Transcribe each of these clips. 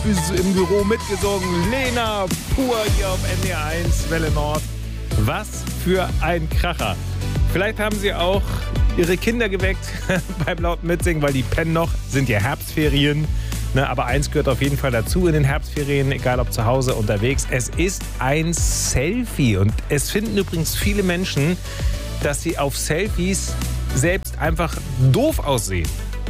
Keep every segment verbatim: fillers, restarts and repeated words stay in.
im Büro mitgesungen. Lena pur hier auf N D R eins, Welle Nord. Was für ein Kracher. Vielleicht haben Sie auch Ihre Kinder geweckt beim lauten Mitsingen, weil die pennen noch, sind ja Herbstferien. Ne, aber eins gehört auf jeden Fall dazu in den Herbstferien, egal ob zu Hause, unterwegs. Es ist ein Selfie. Und es finden übrigens viele Menschen, dass sie auf Selfies selbst einfach doof aussehen.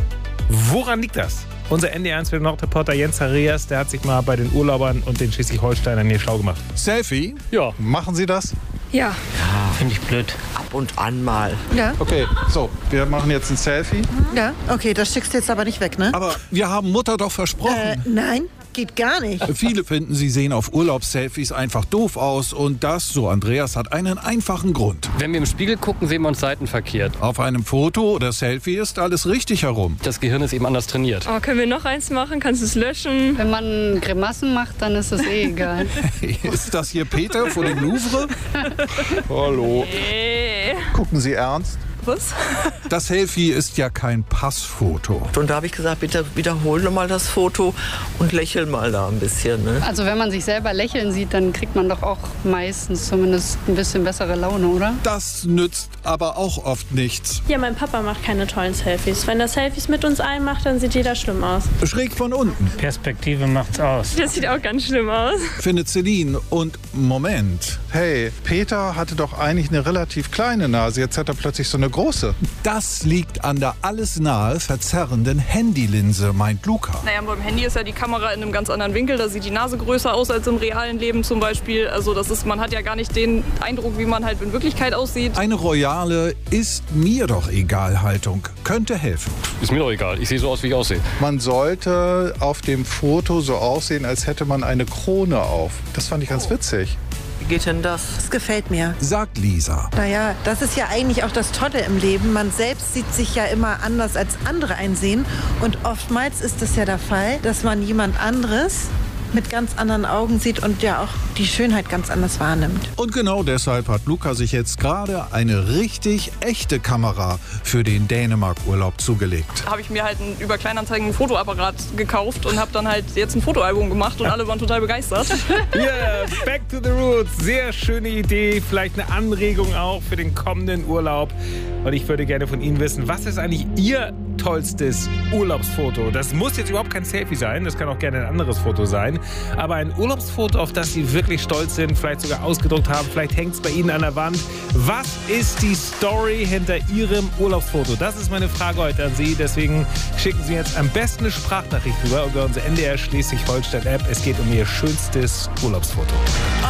Woran liegt das? Unser N D R eins Nordreporter Jens Zacharias, der hat sich mal bei den Urlaubern und den Schleswig-Holsteinern hier schlau gemacht. Selfie? Ja. Machen Sie das? Ja. Ja, finde ich blöd. Ab und an mal. Ja. Okay, so, wir machen jetzt ein Selfie. Ja. Okay, das schickst du jetzt aber nicht weg, ne? Aber wir haben Mutter doch versprochen. Äh, nein, geht gar nicht. Viele finden, sie sehen auf Urlaubsselfies einfach doof aus. Und das, so Andreas, hat einen einfachen Grund. Wenn wir im Spiegel gucken, sehen wir uns seitenverkehrt. Auf einem Foto oder Selfie ist alles richtig herum. Das Gehirn ist eben anders trainiert. Oh, können wir noch eins machen? Kannst du es löschen? Wenn man Grimassen macht, dann ist es eh egal. Ist das hier Peter von dem Louvre? Hallo. Nee. Gucken Sie ernst? Was? Das Selfie ist ja kein Passfoto. Und da habe ich gesagt, bitte wiederhole mal das Foto und lächel mal da ein bisschen. Ne? Also wenn man sich selber lächeln sieht, dann kriegt man doch auch meistens zumindest ein bisschen bessere Laune, oder? Das nützt aber auch oft nichts. Ja, mein Papa macht keine tollen Selfies. Wenn er Selfies mit uns allen macht, dann sieht jeder schlimm aus. Schräg von unten, Perspektive macht's aus. Das sieht auch ganz schlimm aus. findet Celine. Und Moment. Hey, Peter hatte doch eigentlich eine relativ kleine Nase. Jetzt hat er plötzlich so eine große. Das liegt an der alles nahe verzerrenden Handylinse, meint Luca. Naja, beim Handy ist ja die Kamera in einem ganz anderen Winkel. Da sieht die Nase größer aus als im realen Leben zum Beispiel. Also das ist, man hat ja gar nicht den Eindruck, wie man halt in Wirklichkeit aussieht. Eine royale ist mir doch egal Haltung könnte helfen. Ist mir doch egal. Ich sehe so aus, wie ich aussehe. Man sollte auf dem Foto so aussehen, als hätte man eine Krone auf. Das fand ich ganz witzig. Wie geht denn das? Das gefällt mir. Sagt Lisa. Naja, das ist ja eigentlich auch das Tolle im Leben. Man selbst sieht sich ja immer anders, als andere einsehen. Und oftmals ist es ja der Fall, dass man jemand anderes mit ganz anderen Augen sieht und ja auch die Schönheit ganz anders wahrnimmt. Und genau deshalb hat Luca sich jetzt gerade eine richtig echte Kamera für den Dänemark-Urlaub zugelegt. Habe ich mir halt ein, über Kleinanzeigen einen Fotoapparat gekauft und habe dann halt jetzt ein Fotoalbum gemacht und alle waren total begeistert. Yeah, back to the roots. Sehr schöne Idee. Vielleicht eine Anregung auch für den kommenden Urlaub. Und ich würde gerne von Ihnen wissen, was ist eigentlich Ihr tollstes Urlaubsfoto? Das muss jetzt überhaupt kein Selfie sein, das kann auch gerne ein anderes Foto sein. Aber ein Urlaubsfoto, auf das Sie wirklich stolz sind, vielleicht sogar ausgedruckt haben, vielleicht hängt es bei Ihnen an der Wand. Was ist die Story hinter Ihrem Urlaubsfoto? Das ist meine Frage heute an Sie. Deswegen schicken Sie jetzt am besten eine Sprachnachricht rüber über unsere N D R Schleswig-Holstein-App. Es geht um Ihr schönstes Urlaubsfoto.